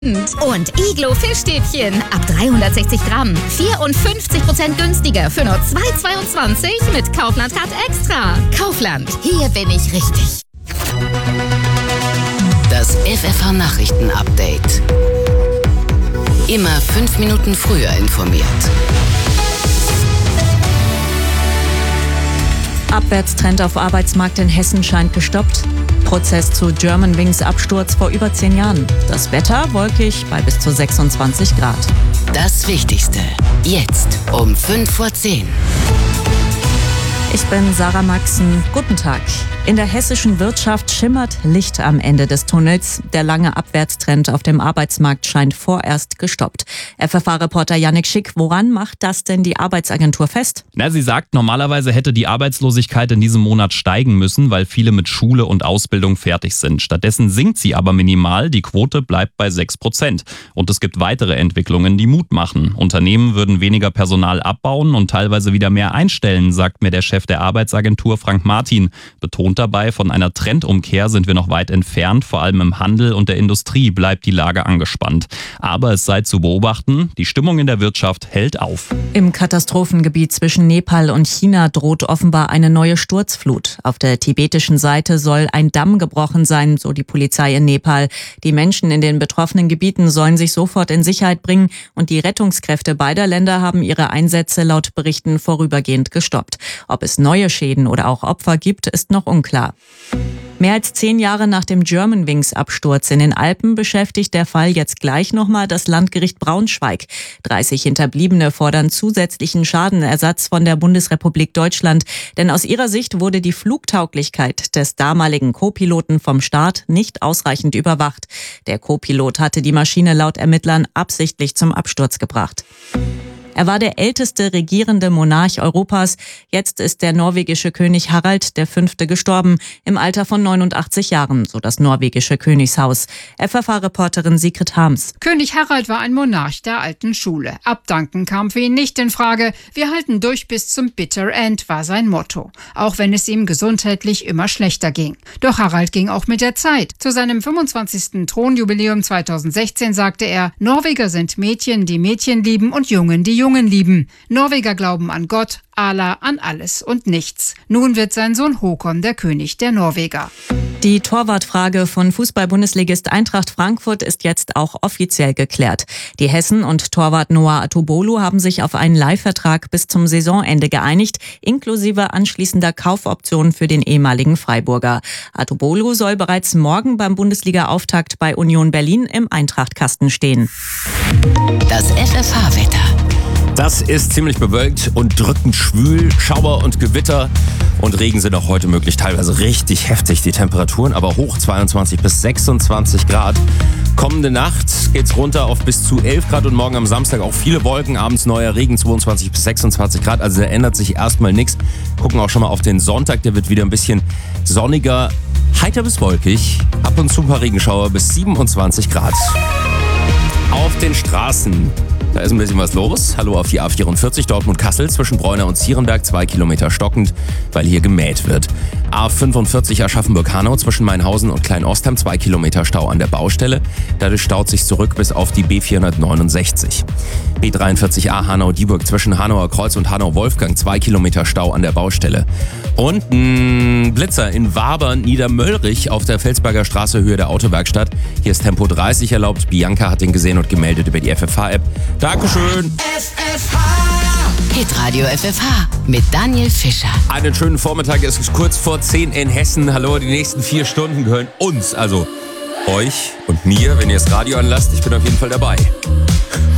Und Iglo Fischstäbchen ab 360 Gramm. 54% günstiger für nur 2,22 mit Kaufland Card Extra. Kaufland, hier bin ich richtig. Das FFH Nachrichten-Update. Immer 5 Minuten früher informiert. Abwärtstrend auf Arbeitsmarkt in Hessen scheint gestoppt. Prozess zu Germanwings Absturz vor über 10 Jahren. Das Wetter wolkig bei bis zu 26 Grad. Das Wichtigste jetzt um 5:10 Uhr. Ich bin Sarah Maxen. Guten Tag. In der hessischen Wirtschaft schimmert Licht am Ende des Tunnels. Der lange Abwärtstrend auf dem Arbeitsmarkt scheint vorerst gestoppt. FFH-Reporter Yannick Schick, woran macht das denn die Arbeitsagentur fest? Sie sagt, normalerweise hätte die Arbeitslosigkeit in diesem Monat steigen müssen, weil viele mit Schule und Ausbildung fertig sind. Stattdessen sinkt sie aber minimal. Die Quote bleibt bei 6%. Und es gibt weitere Entwicklungen, die Mut machen. Unternehmen würden weniger Personal abbauen und teilweise wieder mehr einstellen, sagt mir der Chef der Arbeitsagentur Frank Martin. Betont dabei, von einer Trendumkehr sind wir noch weit entfernt. Vor allem im Handel und der Industrie bleibt die Lage angespannt. Aber es sei zu beobachten, die Stimmung in der Wirtschaft hält auf. Im Katastrophengebiet zwischen Nepal und China droht offenbar eine neue Sturzflut. Auf der tibetischen Seite soll ein Damm gebrochen sein, so die Polizei in Nepal. Die Menschen in den betroffenen Gebieten sollen sich sofort in Sicherheit bringen und die Rettungskräfte beider Länder haben ihre Einsätze laut Berichten vorübergehend gestoppt. Ob es neue Schäden oder auch Opfer gibt, ist noch unklar. Mehr als 10 Jahre nach dem Germanwings-Absturz in den Alpen beschäftigt der Fall jetzt gleich nochmal das Landgericht Braunschweig. 30 Hinterbliebene fordern zusätzlichen Schadenersatz von der Bundesrepublik Deutschland. Denn aus ihrer Sicht wurde die Flugtauglichkeit des damaligen Co-Piloten vom Staat nicht ausreichend überwacht. Der Co-Pilot hatte die Maschine laut Ermittlern absichtlich zum Absturz gebracht. Er war der älteste regierende Monarch Europas. Jetzt ist der norwegische König Harald V. gestorben, im Alter von 89 Jahren, so das norwegische Königshaus. FFH-Reporterin Sigrid Harms. König Harald war ein Monarch der alten Schule. Abdanken kam für ihn nicht in Frage. Wir halten durch bis zum Bitter End, war sein Motto. Auch wenn es ihm gesundheitlich immer schlechter ging. Doch Harald ging auch mit der Zeit. Zu seinem 25. Thronjubiläum 2016 sagte er, Norweger sind Mädchen, die Mädchen lieben und Jungen, die Jungen lieben. Norweger glauben an Gott, Allah, an alles und nichts. Nun wird sein Sohn Håkon der König der Norweger. Die Torwartfrage von Fußball-Bundesligist Eintracht Frankfurt ist jetzt auch offiziell geklärt. Die Hessen und Torwart Noah Atubolu haben sich auf einen Leihvertrag bis zum Saisonende geeinigt, inklusive anschließender Kaufoptionen für den ehemaligen Freiburger. Atubolu soll bereits morgen beim Bundesliga-Auftakt bei Union Berlin im Eintrachtkasten stehen. Das FFH-Wetter. Das ist ziemlich bewölkt und drückend schwül, Schauer und Gewitter und Regen sind auch heute möglich, teilweise richtig heftig die Temperaturen, aber hoch 22 bis 26 Grad. Kommende Nacht geht's runter auf bis zu 11 Grad und morgen am Samstag auch viele Wolken, abends neuer Regen 22 bis 26 Grad, also da ändert sich erstmal nichts. Gucken auch schon mal auf den Sonntag, der wird wieder ein bisschen sonniger, heiter bis wolkig, ab und zu ein paar Regenschauer bis 27 Grad. Auf den Straßen. Da ist ein bisschen was los. Hallo auf die A44 Dortmund-Kassel zwischen Bräuner und Zierenberg, 2 Kilometer stockend, weil hier gemäht wird. A45 Aschaffenburg-Hanau zwischen Mainhausen und Klein-Ostheim, 2 Kilometer Stau an der Baustelle. Dadurch staut sich zurück bis auf die B469. B43A Hanau-Dieburg zwischen Hanauer Kreuz und Hanau-Wolfgang, 2 Kilometer Stau an der Baustelle. Und ein Blitzer in Wabern, Niedermöllrich auf der Felsberger Straße, Höhe der Autowerkstatt. Hier ist Tempo 30 erlaubt. Bianca hat den gesehen und gemeldet über die FFH-App. Dankeschön. Hitradio FFH mit Daniel Fischer. Einen schönen Vormittag, es ist kurz vor 10 in Hessen. Hallo, die nächsten 4 Stunden gehören uns, also euch und mir, wenn ihr das Radio anlasst. Ich bin auf jeden Fall dabei.